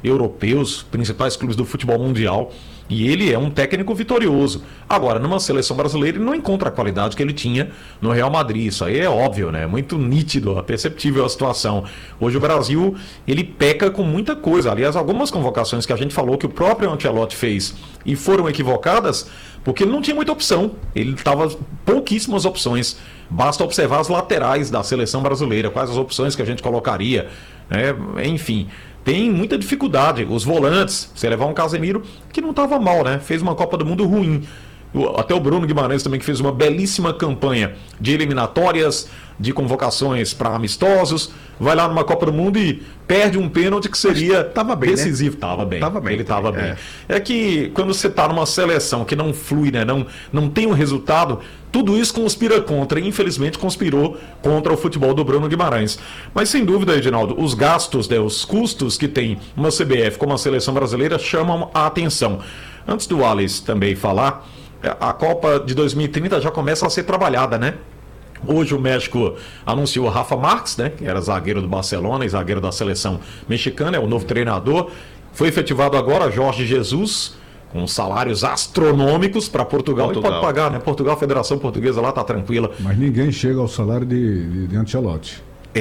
europeus, principais clubes do futebol mundial. E ele é um técnico vitorioso. Agora, numa seleção brasileira, ele não encontra a qualidade que ele tinha no Real Madrid. Isso aí é óbvio, né? Muito nítido, perceptível a situação. Hoje o Brasil, ele peca com muita coisa. Aliás, algumas convocações que a gente falou que o próprio Ancelotti fez e foram equivocadas, porque ele não tinha muita opção. Ele estava pouquíssimas opções. Basta observar as laterais da seleção brasileira, quais as opções que a gente colocaria, né? Enfim, tem muita dificuldade. Os volantes, você levar um Casemiro, que não estava mal, né? Fez uma Copa do Mundo ruim. Até o Bruno Guimarães também, que fez uma belíssima campanha de eliminatórias, de convocações para amistosos, vai lá numa Copa do Mundo e perde um pênalti que seria decisivo. Né? Tava bem. Ele estava bem. É que quando você está numa seleção que não flui, né? não tem um resultado, tudo isso conspira contra, e infelizmente conspirou contra o futebol do Bruno Guimarães. Mas sem dúvida, Edinaldo, os gastos, né, os custos que tem uma CBF como a seleção brasileira chamam a atenção. Antes do Wallace também falar, a Copa de 2030 já começa a ser trabalhada, né? Hoje o México anunciou Rafa Márquez, né, que era zagueiro do Barcelona e zagueiro da seleção mexicana, é o novo treinador. Foi efetivado agora Jorge Jesus, com salários astronômicos para Portugal. E pode pagar, né? Portugal, a Federação Portuguesa lá tá tranquila. Mas ninguém chega ao salário de Ancelotti.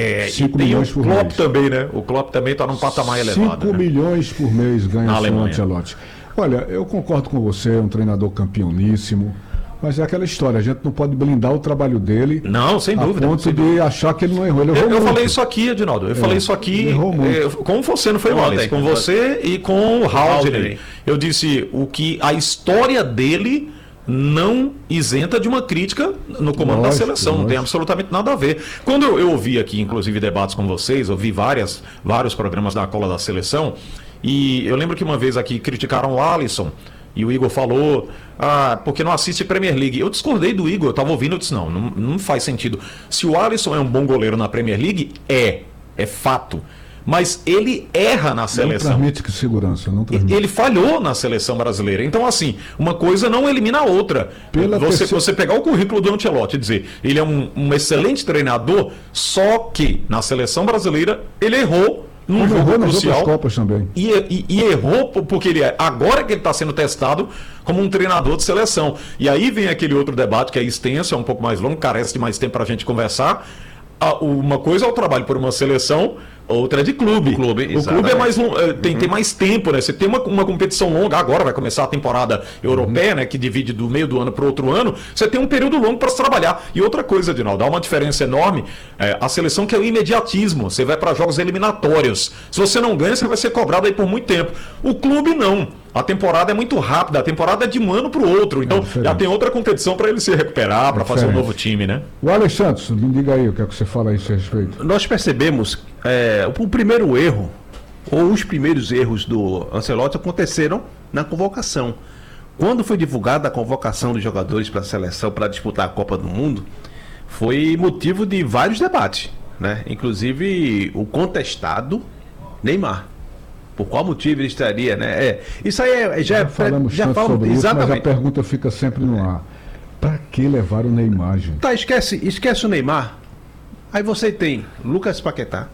5 milhões por mês. O Klopp também, né? O Klopp também está num patamar elevado. 5 milhões por mês ganha o Ancelotti. Olha, eu concordo com você, é um treinador campeoníssimo, mas é aquela história, a gente não pode blindar o trabalho dele. Não, sem dúvida. A ponto de achar que ele não errou. Eu falei isso aqui, Edinaldo. Eu falei isso aqui com você, não foi ontem? Com você e com o Haldane. Eu disse que a história dele não isenta de uma crítica no comando da seleção, não tem absolutamente nada a ver. Quando eu ouvi aqui, inclusive, debates com vocês, ouvi vários programas da Cola da Seleção, e eu lembro que uma vez aqui criticaram o Alisson, e o Igor falou, porque não assiste Premier League. Eu discordei do Igor, eu estava ouvindo, eu disse, não faz sentido. Se o Alisson é um bom goleiro na Premier League, é fato. Mas ele erra na seleção. Não transmite que segurança, não transmite. Ele falhou na seleção brasileira. Então, assim, uma coisa não elimina a outra. Você pegar o currículo do Ancelotti e dizer, ele é um excelente treinador, só que na seleção brasileira ele errou num jogo crucial. Nas Copas também. E errou porque agora que ele está sendo testado como um treinador de seleção. E aí vem aquele outro debate que é extenso, é um pouco mais longo, carece de mais tempo para a gente conversar. Uma coisa é o trabalho por uma seleção, outra é de clube. O clube é mais tem mais tempo, né? Você tem uma competição longa, agora vai começar a temporada europeia, né? Que divide do meio do ano para o outro ano. Você tem um período longo para se trabalhar. E outra coisa, Edinaldo, há uma diferença enorme. A seleção que é o imediatismo. Você vai para jogos eliminatórios. Se você não ganha, você vai ser cobrado aí por muito tempo. O clube não. A temporada é muito rápida, a temporada é de um ano para o outro. Então já tem outra competição para ele se recuperar, para fazer um novo time, né? O Alex Santos, me diga aí o que é que você fala a esse respeito. Nós percebemos o primeiro erro, ou os primeiros erros do Ancelotti aconteceram na convocação. Quando foi divulgada a convocação dos jogadores para a seleção para disputar a Copa do Mundo, foi motivo de vários debates, né? Inclusive o contestado Neymar. Por qual motivo ele estaria, né? Isso aí já falamos sobre isso, exatamente. Mas a pergunta fica sempre no ar. Para que levar o Neymar, gente? Tá, esquece o Neymar. Aí você tem Lucas Paquetá,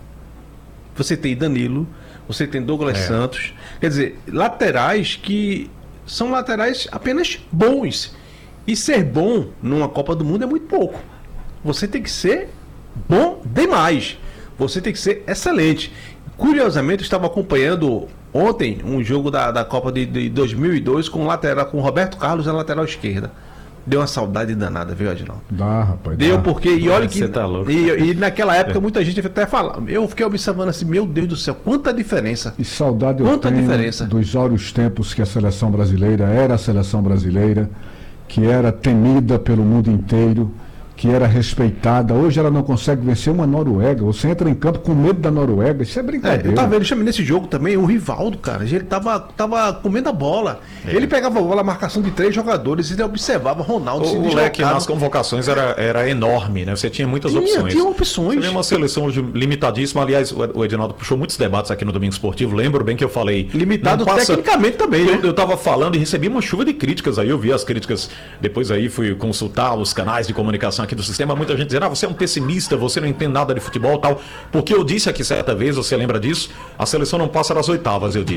você tem Danilo, você tem Douglas Santos. Quer dizer, laterais que são laterais apenas bons. E ser bom numa Copa do Mundo é muito pouco. Você tem que ser bom demais. Você tem que ser excelente. Curiosamente, eu estava acompanhando ontem um jogo da Copa de 2002 com o Roberto Carlos na lateral esquerda. Deu uma saudade danada, viu, Adinaldo? Dá, rapaz. Deu porque, e olha que... Você tá louco. E naquela época muita gente até fala, eu fiquei observando assim, meu Deus do céu, quanta diferença. E saudade eu tenho dos áureos tempos que a seleção brasileira era a seleção brasileira, que era temida pelo mundo inteiro, que era respeitada. Hoje ela não consegue vencer uma Noruega. Você entra em campo com medo da Noruega. Isso é brincadeira. Eu tava vendo nesse jogo também o Rivaldo, cara. Ele tava comendo a bola. Ele pegava a bola, a marcação de 3 jogadores, e ele observava Ronaldo se leque nas convocações era enorme, né? Você tinha muitas opções. Tinha opções. Você vê uma seleção hoje limitadíssima. Aliás, o Edinaldo puxou muitos debates aqui no Domingo Esportivo. Lembro bem que eu falei. Limitado tecnicamente também, né? Eu tava falando e recebi uma chuva de críticas aí. Eu vi as críticas. Depois aí fui consultar os canais de comunicação aqui do sistema. Muita gente dizendo, você é um pessimista, você não entende nada de futebol e tal. Porque eu disse aqui certa vez, você lembra disso? A seleção não passa das oitavas, eu disse.